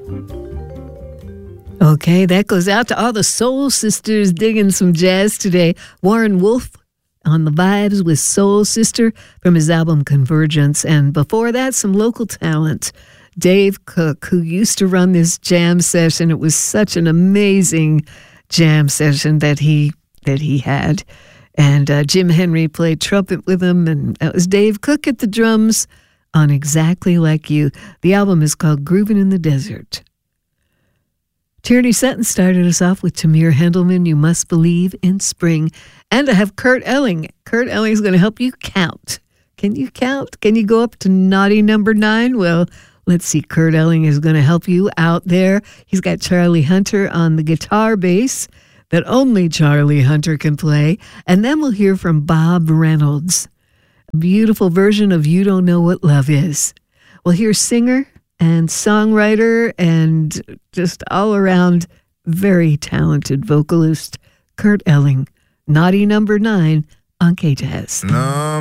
Okay, that goes out to all the Soul Sisters digging some jazz today. Warren Wolf on the vibes with Soul Sister from his album Convergence. And before that, some local talent. Dave Cook, who used to run this jam session. It was such an amazing jam session that he had. And Jim Henry played trumpet with him, and that was Dave Cook at the drums on Exactly Like You. The album is called Groovin' in the Desert. Tierney Sutton started us off with Tamir Hendelman, You Must Believe in Spring. And I have Kurt Elling. Kurt Elling is going to help you count. Can you count? Can you go up to naughty number 9? Well, let's see. Kurt Elling is going to help you out there. He's got Charlie Hunter on the guitar bass that only Charlie Hunter can play. And then we'll hear from Bob Reynolds, a beautiful version of You Don't Know What Love Is. We'll hear singer and songwriter and just all around very talented vocalist Kurt Elling. Naughty number 9 on K-Jazz.